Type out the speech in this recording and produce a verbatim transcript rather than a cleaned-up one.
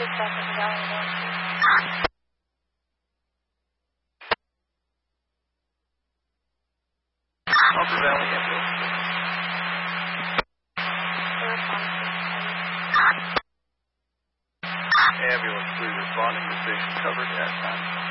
Dispatch of the Valley North. Upper Valley ambulance. Ambulance three responding. The station covered at time.